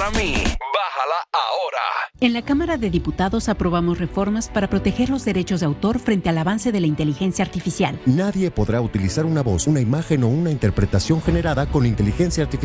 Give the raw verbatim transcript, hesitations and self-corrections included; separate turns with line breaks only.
para mí. Bájala ahora.
En la Cámara de Diputados aprobamos reformas para proteger los derechos de autor frente al avance de la inteligencia artificial.
Nadie podrá utilizar una voz, una imagen o una interpretación generada con inteligencia artificial